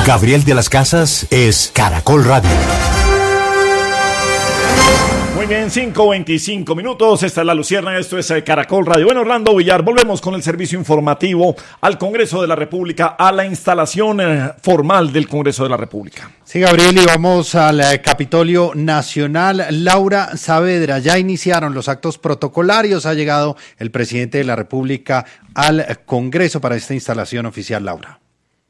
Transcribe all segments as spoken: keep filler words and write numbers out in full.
Gabriel de las Casas es Caracol Radio. Muy bien, cinco veinticinco minutos, esta es La Lucierna, esto es Caracol Radio. Bueno, Orlando Villar, volvemos con el servicio informativo al Congreso de la República, a la instalación eh, formal del Congreso de la República. Sí, Gabriel, y vamos al eh, Capitolio Nacional. Laura Saavedra, ya iniciaron los actos protocolarios, ha llegado el presidente de la República al Congreso para esta instalación oficial, Laura.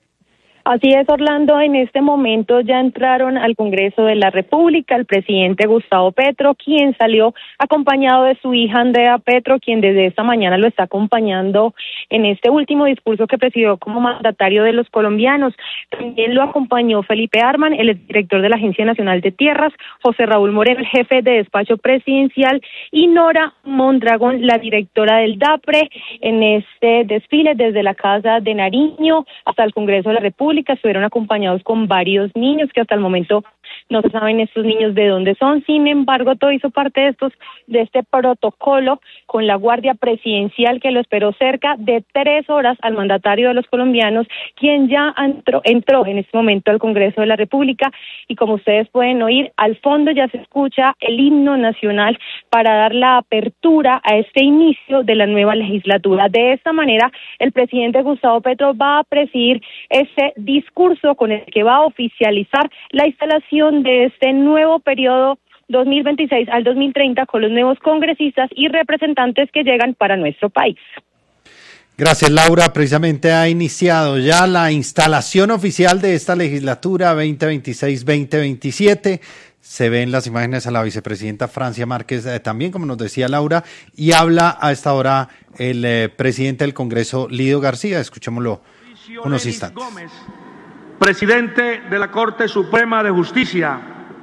Así es, Orlando, en este momento ya entraron al Congreso de la República el presidente Gustavo Petro, quien salió acompañado de su hija Andrea Petro, quien desde esta mañana lo está acompañando en este último discurso que presidió como mandatario de los colombianos. También lo acompañó Felipe Arman, el director de la Agencia Nacional de Tierras, José Raúl Moreno, el jefe de despacho presidencial, y Nora Mondragón, la directora del DAPRE, en este desfile desde la Casa de Nariño hasta el Congreso de la República. Estuvieron acompañados con varios niños que hasta el momento no se saben estos niños de dónde son. Sin embargo, todo hizo parte de estos de este protocolo con la Guardia Presidencial, que lo esperó cerca de tres horas al mandatario de los colombianos, quien ya entró, entró en este momento al Congreso de la República, y como ustedes pueden oír, al fondo ya se escucha el himno nacional para dar la apertura a este inicio de la nueva legislatura. De esta manera, el presidente Gustavo Petro va a presidir ese discurso con el que va a oficializar la instalación de este nuevo periodo dos mil veintiséis al dos mil treinta con los nuevos congresistas y representantes que llegan para nuestro país. Gracias, Laura. Precisamente ha iniciado ya la instalación oficial de esta legislatura veinte veintiséis veinte veintisiete. Se ven las imágenes a la vicepresidenta Francia Márquez eh, también, como nos decía Laura, y habla a esta hora el eh, presidente del Congreso, Lidio García. Escuchémoslo unos instantes. Gómez, presidente de la Corte Suprema de Justicia.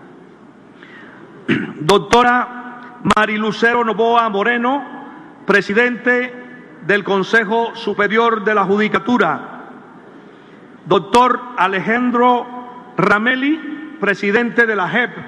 Doctora Marilucero Noboa Moreno, presidente del Consejo Superior de la Judicatura. Doctor Alejandro Ramelli, presidente de la J E P.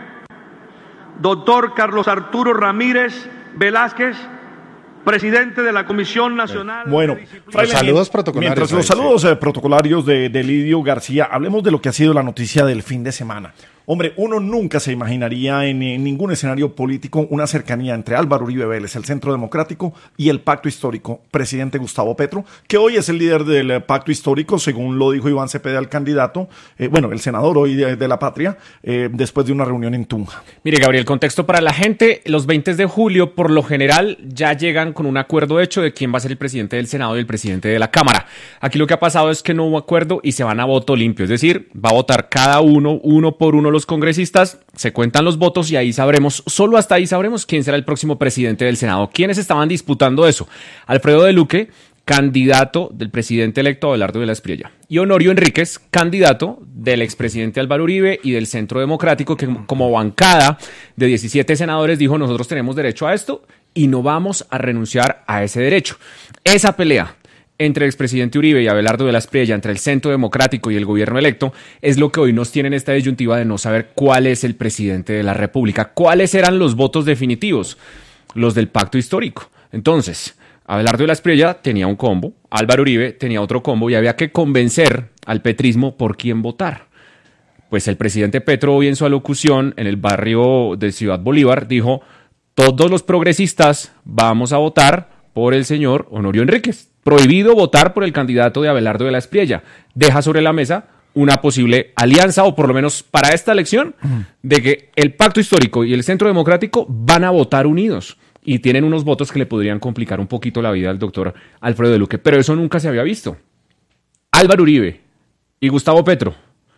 Doctor Carlos Arturo Ramírez Velázquez, presidente de la Comisión Nacional. Bueno, los saludos protocolarios. Mientras los saludos eh, protocolarios de, de Lidio García, hablemos de lo que ha sido la noticia del fin de semana. Hombre, uno nunca se imaginaría en, en ningún escenario político una cercanía entre Álvaro Uribe Vélez, el Centro Democrático, y el Pacto Histórico, presidente Gustavo Petro, que hoy es el líder del Pacto Histórico, según lo dijo Iván Cepeda, el candidato, eh, bueno, el senador hoy de, de la Patria, eh, después de una reunión en Tunja. Mire, Gabriel, contexto para la gente: los veinte de julio, por lo general, ya llegan con un acuerdo hecho de quién va a ser el presidente del Senado y el presidente de la Cámara. Aquí lo que ha pasado es que no hubo acuerdo y se van a voto limpio, es decir, va a votar cada uno, uno por uno los congresistas, se cuentan los votos y ahí sabremos, solo hasta ahí sabremos quién será el próximo presidente del Senado. ¿Quiénes estaban disputando eso? Alfredo de Luque, candidato del presidente electo Abelardo de la Espriella, y Honorio Enríquez, candidato del expresidente Álvaro Uribe y del Centro Democrático, que como bancada de diecisiete senadores dijo: nosotros tenemos derecho a esto y no vamos a renunciar a ese derecho. Esa pelea entre el expresidente Uribe y Abelardo de la Espriella, entre el Centro Democrático y el gobierno electo, es lo que hoy nos tiene en esta disyuntiva de no saber cuál es el presidente de la República. ¿Cuáles eran los votos definitivos? Los del Pacto Histórico. Entonces, Abelardo de la Espriella tenía un combo, Álvaro Uribe tenía otro combo, y había que convencer al petrismo por quién votar. Pues el presidente Petro, hoy en su alocución en el barrio de Ciudad Bolívar, dijo: todos los progresistas vamos a votar por el señor Honorio Enríquez. Prohibido votar por el candidato de Abelardo de la Espriella. Deja sobre la mesa una posible alianza, o por lo menos para esta elección, uh-huh, de que el Pacto Histórico y el Centro Democrático van a votar unidos y tienen unos votos que le podrían complicar un poquito la vida al doctor Alfredo de Luque. Pero eso nunca se había visto. Álvaro Uribe y Gustavo Petro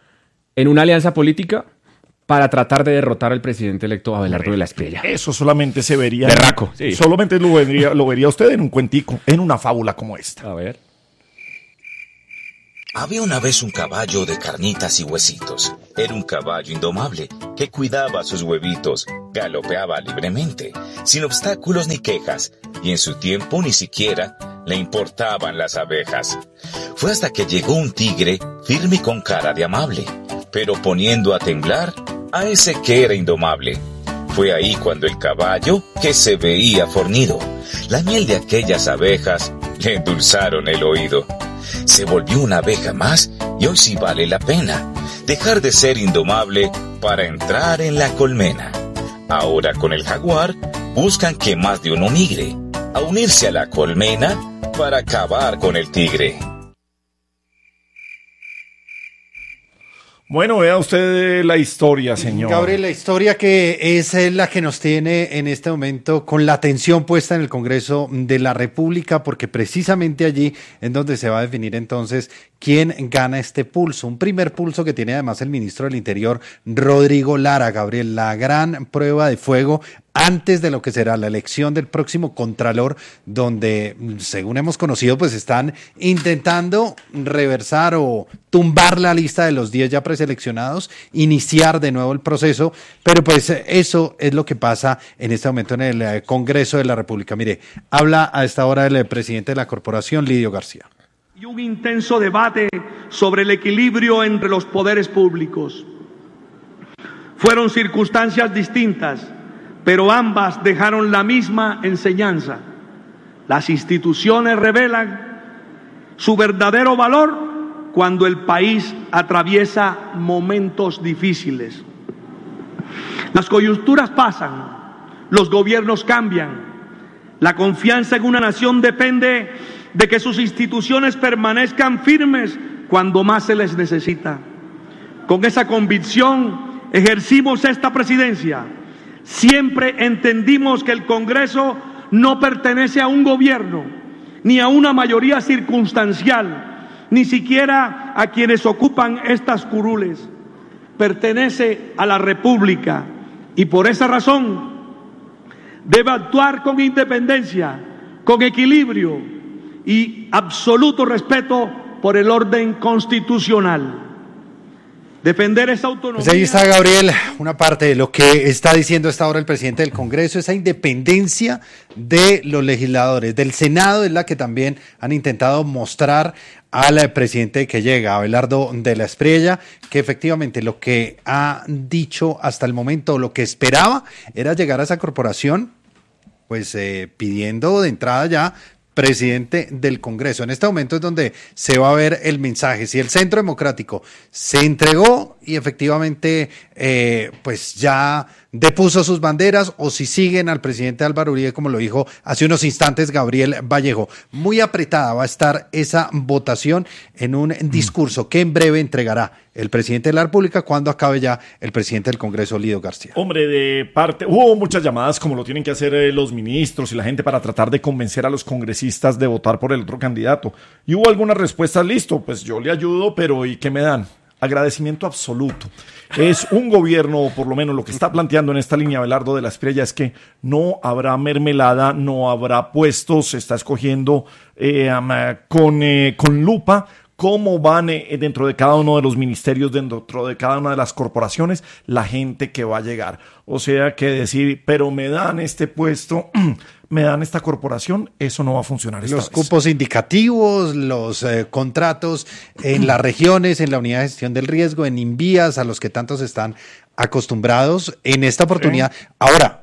en una alianza política para tratar de derrotar al presidente electo Abelardo de la Espriella. Eso solamente se vería... Berraco, sí. Solamente lo vería, lo vería usted en un cuentico, en una fábula como esta. A ver. Había una vez un caballo de carnitas y huesitos. Era un caballo indomable que cuidaba sus huevitos, galopeaba libremente, sin obstáculos ni quejas, y en su tiempo ni siquiera le importaban las abejas. Fue hasta que llegó un tigre, firme y con cara de amable, pero poniendo a temblar a ese que era indomable. Fue ahí cuando el caballo, que se veía fornido, la miel de aquellas abejas le endulzaron el oído. Se volvió una abeja más y hoy sí vale la pena dejar de ser indomable para entrar en la colmena. Ahora con el Jaguar buscan que más de uno migre a unirse a la colmena para acabar con el tigre. Bueno, vea usted la historia, señor. Gabriel, la historia que es la que nos tiene en este momento con la atención puesta en el Congreso de la República, porque precisamente allí es donde se va a definir entonces quién gana este pulso. Un primer pulso que tiene además el ministro del Interior, Rodrigo Lara. Gabriel, la gran prueba de fuego antes de lo que será la elección del próximo Contralor, donde, según hemos conocido, pues están intentando reversar o tumbar la lista de los diez ya preseleccionados, iniciar de nuevo el proceso, pero pues eso es lo que pasa en este momento en el Congreso de la República. Mire, habla a esta hora el presidente de la corporación, Lidio García. Y un intenso debate sobre el equilibrio entre los poderes públicos. Fueron circunstancias distintas, pero ambas dejaron la misma enseñanza. Las instituciones revelan su verdadero valor cuando el país atraviesa momentos difíciles. Las coyunturas pasan, los gobiernos cambian. La confianza en una nación depende de que sus instituciones permanezcan firmes cuando más se les necesita. Con esa convicción ejercimos esta presidencia. Siempre entendimos que el Congreso no pertenece a un gobierno, ni a una mayoría circunstancial, ni siquiera a quienes ocupan estas curules. Pertenece a la República y por esa razón debe actuar con independencia, con equilibrio y absoluto respeto por el orden constitucional. Defender esa autonomía. Pues ahí está, Gabriel, una parte de lo que está diciendo hasta ahora el presidente del Congreso, esa independencia de los legisladores, del Senado, es la que también han intentado mostrar al presidente que llega, Abelardo de la Espriella, que efectivamente lo que ha dicho hasta el momento, lo que esperaba, era llegar a esa corporación, pues eh, pidiendo de entrada ya presidente del Congreso. En este momento es donde se va a ver el mensaje. Si el Centro Democrático se entregó y efectivamente eh, pues ya depuso sus banderas, o si siguen al presidente Álvaro Uribe, como lo dijo hace unos instantes Gabriel Vallejo. Muy apretada va a estar esa votación en un discurso que en breve entregará el presidente de la República cuando acabe ya el presidente del Congreso, Lidio García. Hombre, de parte, hubo muchas llamadas como lo tienen que hacer eh, los ministros y la gente para tratar de convencer a los congresistas de votar por el otro candidato. Y hubo algunas respuestas, listo, pues yo le ayudo, pero ¿y qué me dan? Agradecimiento absoluto. Es un gobierno, o por lo menos lo que está planteando en esta línea Abelardo de la Espriella, es que no habrá mermelada, no habrá puestos, se está escogiendo eh, um, con, eh, con lupa cómo van eh, dentro de cada uno de los ministerios, dentro de cada una de las corporaciones, la gente que va a llegar. O sea, que decir, pero me dan este puesto, me dan esta corporación, eso no va a funcionar esta Los vez. cupos indicativos, los eh, contratos en las regiones, en la unidad de gestión del riesgo, en Invías, a los que tantos están acostumbrados en esta oportunidad. Sí. Ahora,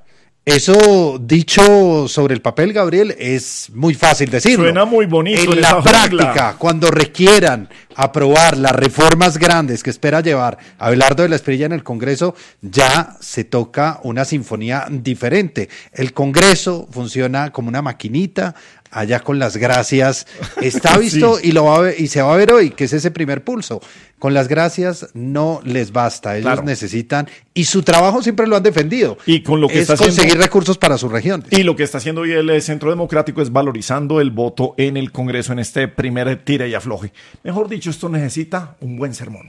eso dicho sobre el papel, Gabriel, es muy fácil decirlo. Suena muy bonito. En, en la práctica, jungla. Cuando requieran aprobar las reformas grandes que espera llevar Abelardo de la Espriella en el Congreso, ya se toca una sinfonía diferente. El Congreso funciona como una maquinita, allá con las gracias está visto sí. y lo va a ver, y se va a ver hoy, que es ese primer pulso. Con las gracias no les basta, ellos claro. necesitan, y su trabajo siempre lo han defendido, y con lo que es está conseguir haciendo, recursos para sus regiones. Y lo que está haciendo hoy el Centro Democrático es valorizando el voto en el Congreso en este primer tira y afloje. Mejor dicho, esto necesita un buen sermón.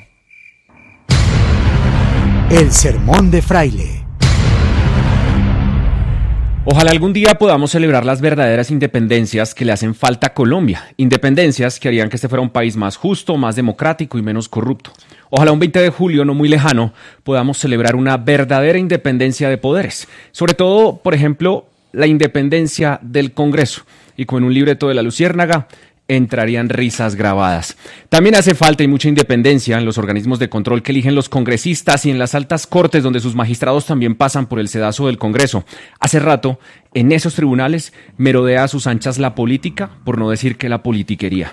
El sermón de Fraile. Ojalá algún día podamos celebrar las verdaderas independencias que le hacen falta a Colombia. Independencias que harían que este fuera un país más justo, más democrático y menos corrupto. Ojalá un veinte de julio, no muy lejano, podamos celebrar una verdadera independencia de poderes. Sobre todo, por ejemplo, la independencia del Congreso. Y con un libreto de la Luciérnaga entrarían risas grabadas. También hace falta y mucha independencia en los organismos de control que eligen los congresistas y en las altas cortes donde sus magistrados también pasan por el sedazo del Congreso. Hace rato, en esos tribunales, merodea a sus anchas la política, por no decir que la politiquería.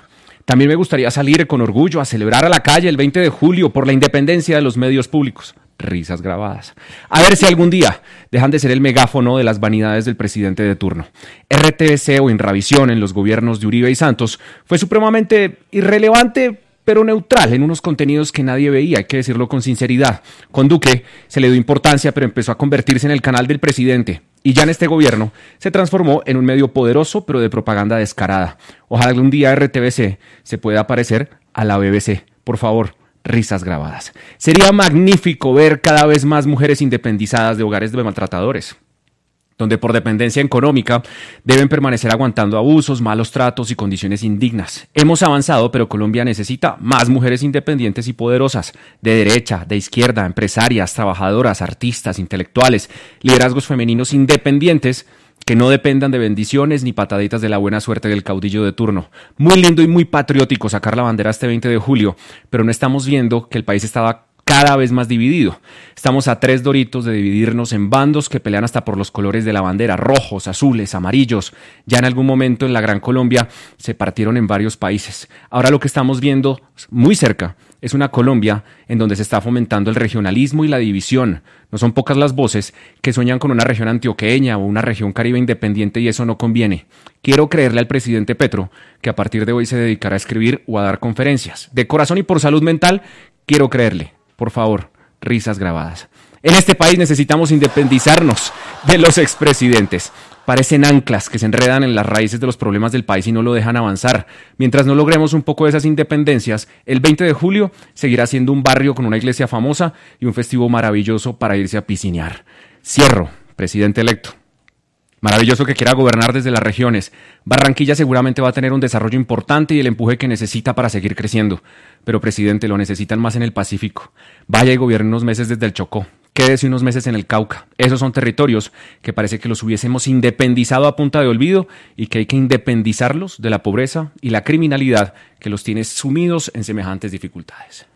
También me gustaría salir con orgullo a celebrar a la calle el veinte de julio por la independencia de los medios públicos. Risas grabadas. A ver si algún día dejan de ser el megáfono de las vanidades del presidente de turno. R T V C o Inravisión en los gobiernos de Uribe y Santos fue supremamente irrelevante, pero neutral en unos contenidos que nadie veía, hay que decirlo con sinceridad. Con Duque se le dio importancia, pero empezó a convertirse en el canal del presidente. Y ya en este gobierno se transformó en un medio poderoso, pero de propaganda descarada. Ojalá algún día R T V C se pueda parecer a la B B C. Por favor, risas grabadas. Sería magnífico ver cada vez más mujeres independizadas de hogares de maltratadores, donde por dependencia económica deben permanecer aguantando abusos, malos tratos y condiciones indignas. Hemos avanzado, pero Colombia necesita más mujeres independientes y poderosas, de derecha, de izquierda, empresarias, trabajadoras, artistas, intelectuales, liderazgos femeninos independientes que no dependan de bendiciones ni pataditas de la buena suerte del caudillo de turno. Muy lindo y muy patriótico sacar la bandera este veinte de julio, pero no estamos viendo que el país estaba cada vez más dividido. Estamos a tres doritos de dividirnos en bandos que pelean hasta por los colores de la bandera, rojos, azules, amarillos. Ya en algún momento en la Gran Colombia se partieron en varios países. Ahora lo que estamos viendo muy cerca es una Colombia en donde se está fomentando el regionalismo y la división. No son pocas las voces que sueñan con una región antioqueña o una región caribe independiente y eso no conviene. Quiero creerle al presidente Petro que a partir de hoy se dedicará a escribir o a dar conferencias. De corazón y por salud mental, quiero creerle. Por favor, risas grabadas. En este país necesitamos independizarnos de los expresidentes. Parecen anclas que se enredan en las raíces de los problemas del país y no lo dejan avanzar. Mientras no logremos un poco de esas independencias, el veinte de julio seguirá siendo un barrio con una iglesia famosa y un festivo maravilloso para irse a piscinear. Cierro, presidente electo. Maravilloso que quiera gobernar desde las regiones. Barranquilla seguramente va a tener un desarrollo importante y el empuje que necesita para seguir creciendo. Pero, presidente, lo necesitan más en el Pacífico. Vaya y gobierne unos meses desde el Chocó. Quédese unos meses en el Cauca. Esos son territorios que parece que los hubiésemos independizado a punta de olvido y que hay que independizarlos de la pobreza y la criminalidad que los tiene sumidos en semejantes dificultades.